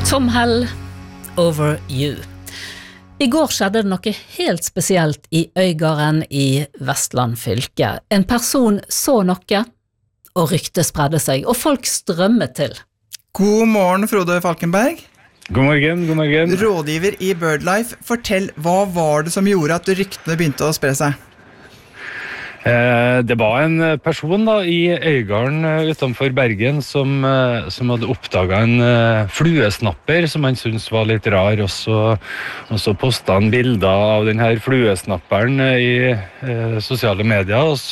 Tom Hell, Over You. I går skjedde det noe helt spesielt i Øygarden i Vestland fylke. En person så noe, og ryktet spredde seg, og folk strømmet til. God morgen, Frode Falkenberg. God morgen, god morgen. Rådgiver i BirdLife, fortell, hva var det som gjorde at ryktene begynte å spre seg? Det var en person da, i Øygarden utenfor Bergen som hadde oppdaget en fluesnapper som han syntes var litt rar, og så postet han bilder av denne fluesnapperen i sosiale medier, og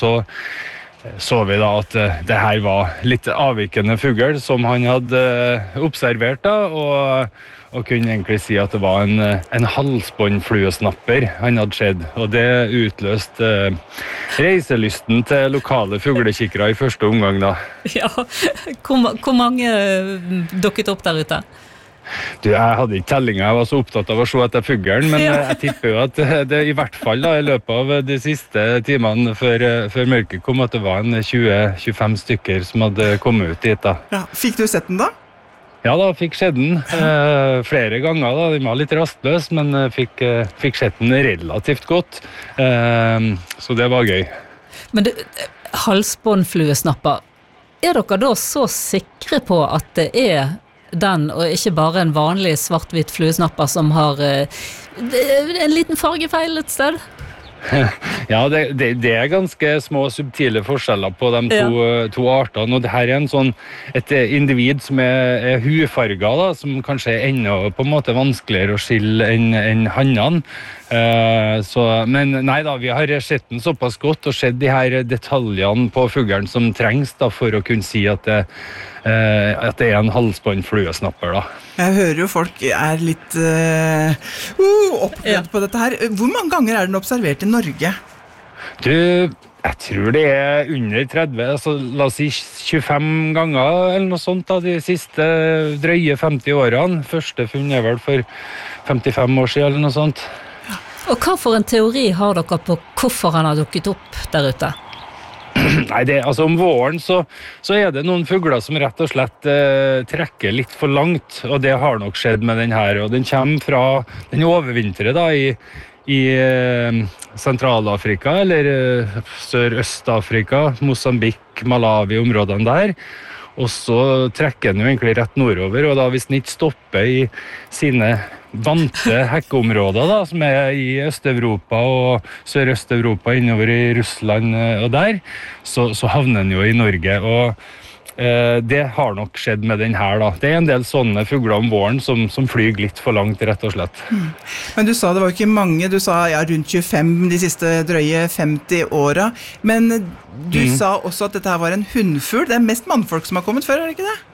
så vi da at det her var litt avvikende fugl som han hadde observert da, og kunne egentlig si at det var en halsbåndfluesnapper han hadde sett, og det utløste reiselysten til lokale fuglekikkere i første omgang da. Ja, hvor mange dukket opp der ute? Du, jeg hadde ikke tellinger, jeg var så opptatt av å se etter fuglen, men jeg tipper jo at det i hvert fall da, i løpet av de siste timene før mørket kom, at det var en 20-25 stykker som hadde kommet ut dit da. Ja, fikk du sett den da? Ja da, fikk sett den flere ganger da, den var litt rastløs, men fikk sett den relativt godt, så det var gøy. Men halsbåndfluesnapper, er dere da så sikre på at det er den, og ikke bare en vanlig svart-hvitt fluesnapper som har en liten fargefeil et sted? Ja, det er ganske små subtile forskjeller på de to artene, og det her er et individ som er hudfarget da, som kanskje er enda på en måte vanskeligere å skille enn hannene. Men nei da, vi har sett den såpass godt og sett de her detaljene på fuglen som trengs da, for å kunne si at det er en halsbåndfluesnapper da. Jeg hører jo folk er litt oppgledd på dette her. Hvor mange ganger er den observert i Norge? Du, jeg tror det er under 30, altså la oss si 25 ganger eller noe sånt da, de siste drøye 50 årene. Første funn er vel for 55 år siden eller noe sånt. Og hva for en teori har dere på hvorfor han har dukket opp der ute? Nei, altså om våren så er det noen fugler som rett og slett trekker litt for langt, og det har nok skjedd med den her, og den kommer fra den overvintret da i Sentral-Afrika, eller Sør-Øst-Afrika, Mosambik, Malawi, områdene der, og så trekker den jo egentlig rett nordover, og da hvis den ikke stopper i sine vante hekkeområder da, som er i Øst-Europa og Sør-Øst-Europa innover i Russland og der, så havner den jo i Norge, og det har nok skjedd med den her da. Det er en del sånne fugler om våren som flyger litt for langt, rett og slett. Men du sa det var ikke mange, du sa rundt 25 de siste drøye 50 åra, men du sa også at dette her var en hundfugl. Det er mest mannfolk som har kommet før, er det ikke det?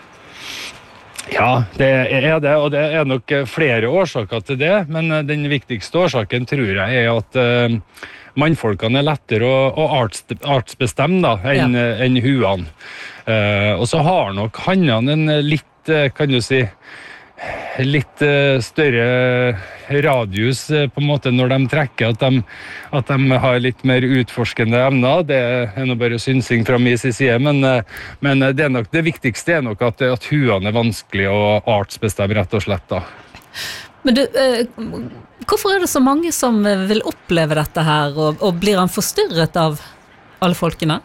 Ja, det er det, og det er nok flere årsaker til det, men den viktigste årsaken tror jeg er at mannfolkene er lettere å artsbestemme da, enn huene. Og så har nok hannene en litt, kan du si, litt større radius på en måte når de trekker, at de har litt mer utforskende evner. Det er nå bare synsing fra min side, men det viktigste er nok at huene er vanskelig å artsbestemme, rett og slett da. Men du, hvorfor er det så mange som vil oppleve dette her, og blir han forstyrret av alle folkene?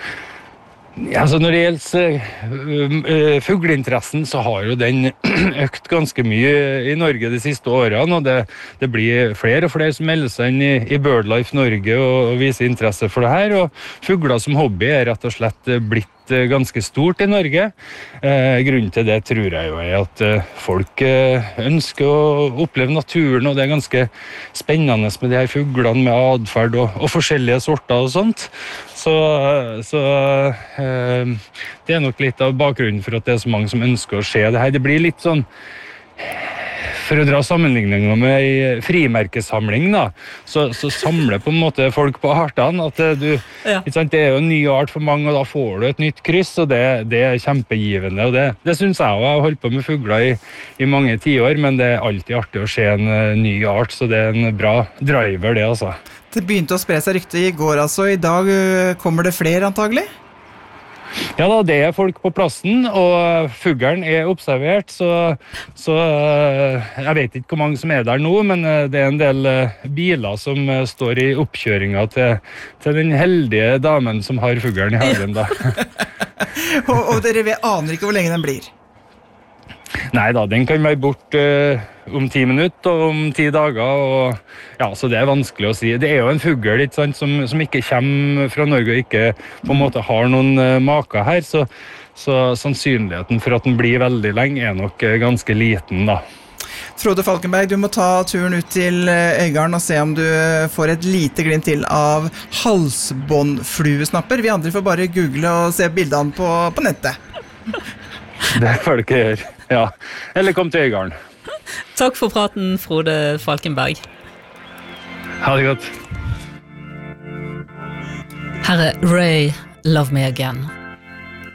Ja, altså når det gjelder fugleinteressen, så har jo den økt ganske mye i Norge de siste årene, og det blir flere og flere som melder seg inn i BirdLife Norge og viser interesse for det her, og fugler som hobby er rett og slett blitt ganske stort i Norge. Grunnen til det tror jeg jo er at folk ønsker å oppleve naturen, og det er ganske spennende med de her fuglene med adferd og forskjellige sorter og sånt. Så det er nok litt av bakgrunnen for at det er så mange som ønsker å se det her. Det blir litt sånn, for å dra sammenligninger med en frimerkesamling da, så samler på en måte folk på artene, at ikke sant, det er jo en ny art for mange, og da får du et nytt kryss, og det er kjempegivende, og det synes jeg, og jeg har holdt på med fugler i mange tiår, men det er alltid artig å se en ny art, så det er en bra driver det altså. Det begynte å spre seg rykte i går altså, i dag kommer det flere antagelig? Ja da, det folk på plassen, og fuglen observert, så jeg vet ikke hvor mange som der nå, men det en del biler som står i oppkjøringa til den heldige damen som har fuglen i hagen da. og dere aner ikke hvor lenge den blir? Nei da, den kan være bort om 10 minutter og om 10 dager, og ja, så det vanskelig å si. Det jo en fugl, ikke sant, som ikke kommer fra Norge og ikke på en måte har noen maker her, så sannsynligheten for at den blir veldig lenge nok ganske liten da. Frode Falkenberg, du må ta turen ut til Øygarden og se om du får et lite glimt til av halsbåndfluesnapper. Vi andre får bare google og se bildene på nettet. Det får dere gjøre, ja. Eller kom til Øygarden. Takk for praten, Frode Falkenberg. Ha det godt. Her Ray, Love Me Again.